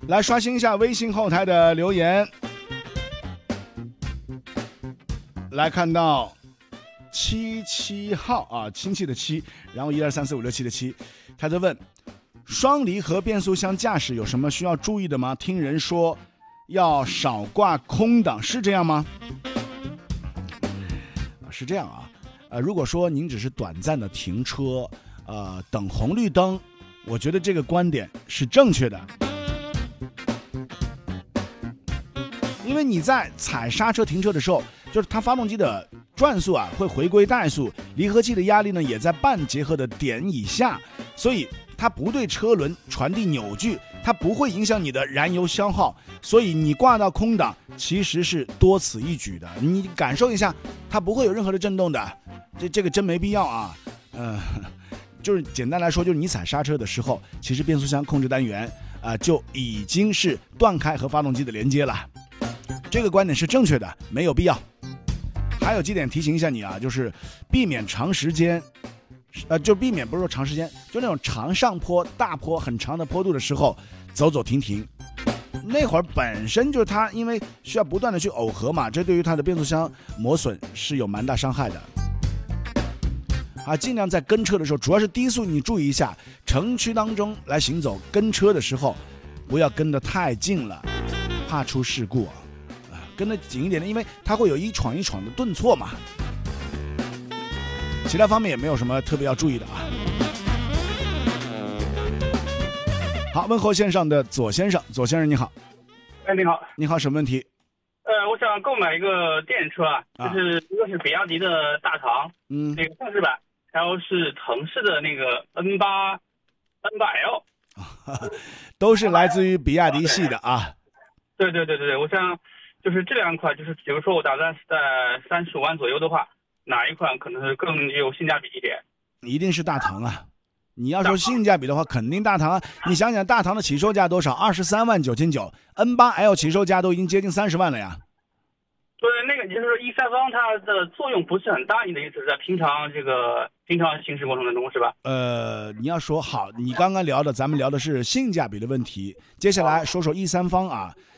来刷新一下微信后台的留言，来看到77号啊，亲戚的戚，然后1、2、3、4、5、6、7的7，他在问双离合变速箱驾驶有什么需要注意的吗？听人说要少挂空档，是这样吗？是这样啊，如果说您只是短暂的停车，等红绿灯，我觉得这个观点是正确的，因为你在踩刹车停车的时候，就是它发动机的转速啊会回归怠速，离合器的压力呢也在半结合的点以下，所以它不对车轮传递扭矩，它不会影响你的燃油消耗，所以你挂到空档其实是多此一举的。你感受一下，它不会有任何的震动的，这个真没必要啊。就是简单来说，就是你踩刹车的时候，其实变速箱控制单元就已经是断开和发动机的连接了。这个观点是正确的，没有必要。还有几点提醒一下你啊，就是避免长时间。就避免不是说长时间，就那种长上坡、大坡、很长的坡度的时候，走走停停。那会儿本身就是它，因为需要不断的去耦合嘛，这对于它的变速箱磨损是有蛮大伤害的。尽量在跟车的时候，主要是低速，你注意一下，城区当中来行走，跟车的时候不要跟得太近了，怕出事故跟得紧一点的，因为它会有一闯一闯的顿挫嘛。其他方面也没有什么特别要注意的啊。好，问候线上的左先生，左先生你好。 你好。 你好，什么问题？ 我想购买一个电车就是一个是比亚迪的大唐，那个上市版，然后是腾势的那个 N8L， 都是来自于比亚迪系的啊。 对，我想就是这两款，就是比如说我打算在35万左右的话，哪一款可能是更有性价比一点？ 一定是大唐啊！你要说性价比的话，肯定大唐啊！你想想，大唐的起售价多少？23万9,900，N8L 起售价都已经接近30万了呀。 对，那个也就是说E3方它的作用不是很大，你的意思是在平常行驶过程当中是吧？ 你要说好，你刚刚咱们聊的是性价比的问题，接下来说说E3方啊，